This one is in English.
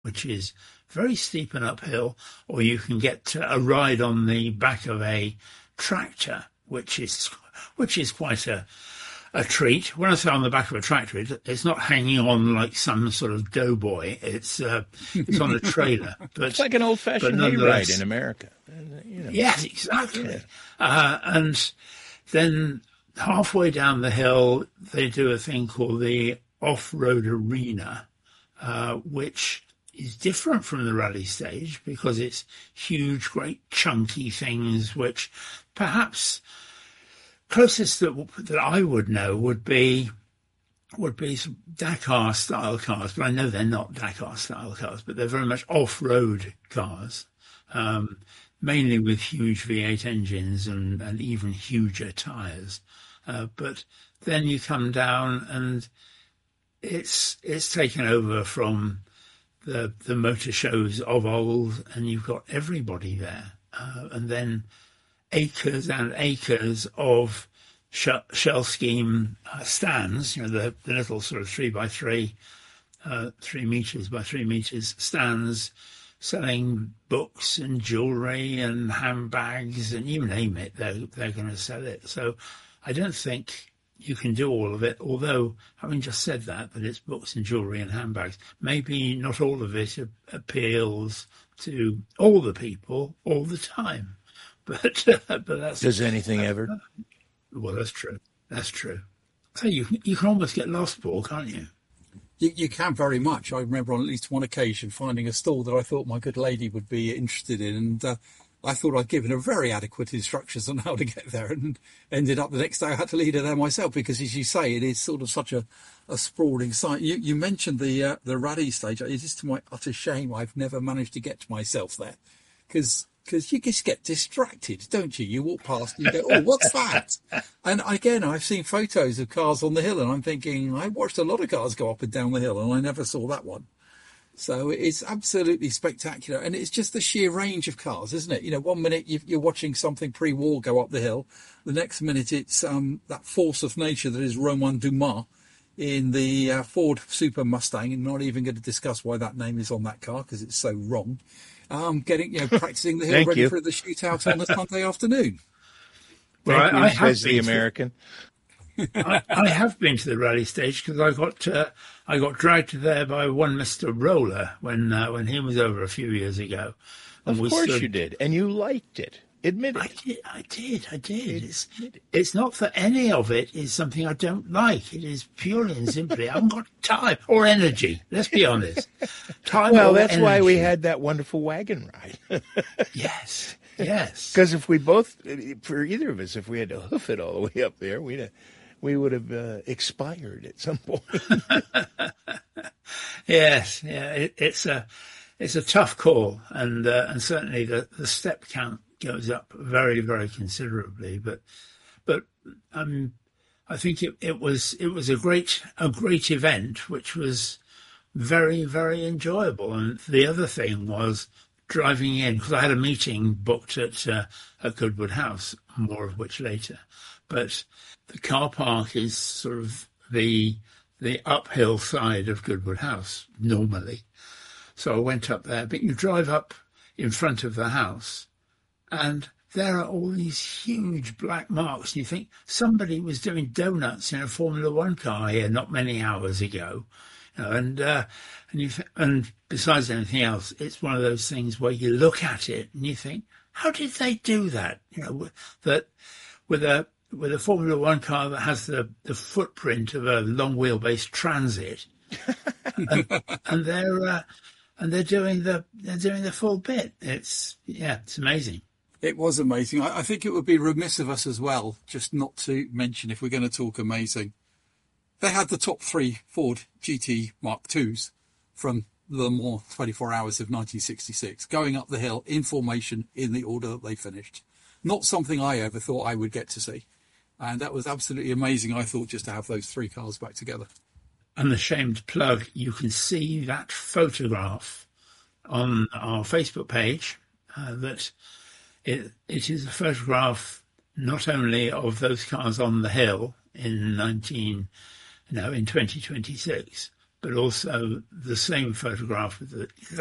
which is very steep and uphill, or you can get a ride on the back of a tractor, which is quite a treat. When I say on the back of a tractor, it's not hanging on like some sort of doughboy. It's on a trailer. But it's like an old-fashioned hayride in America. Yes, exactly. And then halfway down the hill, they do a thing called the off-road arena, which is different from the rally stage because it's huge, great, chunky things, which perhaps closest that I would know would be some Dakar style cars, but I know they're not Dakar style cars, but they're very much off-road cars, mainly with huge V8 engines and even huger tyres. But then you come down and it's taken over from the motor shows of old, and you've got everybody there, and then acres and acres of shell scheme stands, the little sort of 3x3, 3 meters by 3 meters stands selling books and jewelry and handbags, and you name it, they're going to sell it. So I don't think you can do all of it, although having just said that it's books and jewelry and handbags, maybe not all of it appeals to all the people all the time. But that's... Does anything ever? Well, that's true. That's true. So you can almost get lost, Paul, can't you? You can very much. I remember on at least one occasion finding a stall that I thought my good lady would be interested in, and I thought I'd given her very adequate instructions on how to get there, and ended up the next day I had to lead her there myself because, as you say, it is sort of such a sprawling site. You mentioned the rally stage. It is to my utter shame I've never managed to get to myself there because you just get distracted, don't you? You walk past and you go, oh, what's that? And again, I've seen photos of cars on the hill and I'm thinking, I watched a lot of cars go up and down the hill and I never saw that one. So it's absolutely spectacular. And it's just the sheer range of cars, isn't it? 1 minute you're watching something pre-war go up the hill. The next minute it's that force of nature that is Romain Dumas in the Ford Super Mustang. And not even going to discuss why that name is on that car because it's so wrong. Practicing the hill ready for the shootout on a Sunday afternoon. Well, I have the American. I have been to the rally stage because I got dragged there by one Mr. Roller when he was over a few years ago. Of course you did, and you liked it. Admit it. I did. It's not that any of it is something I don't like. It is purely and simply I haven't got time or energy. Let's be honest. Well, that's why we had that wonderful wagon ride. Yes. Because if we both, for either of us, if we had to hoof it all the way up there, we would have expired at some point. Yes, yeah. It's a tough call, and certainly the step count goes up very, very considerably. But I think it was a great event, which was very, very enjoyable. And the other thing was driving in, because I had a meeting booked at Goodwood House, more of which later. But the car park is sort of the uphill side of Goodwood House normally. So I went up there, but you drive up in front of the house and there are all these huge black marks. And you think somebody was doing donuts in a Formula One car here not many hours ago. And besides anything else, it's one of those things where you look at it and you think, how did they do that? That with a Formula One car that has the footprint of a long wheelbase Transit, and they're doing the full bit. It's amazing. It was amazing. I think it would be remiss of us as well just not to mention, if we're going to talk amazing, they had the top 3 Ford GT Mark IIs from Le Mans 24 Hours of 1966 going up the hill in formation in the order that they finished. Not something I ever thought I would get to see. And that was absolutely amazing, I thought, just to have those 3 cars back together. Unashamed plug, you can see that photograph on our Facebook page. That it is a photograph not only of those cars on the hill in 2026, but also the same photograph with the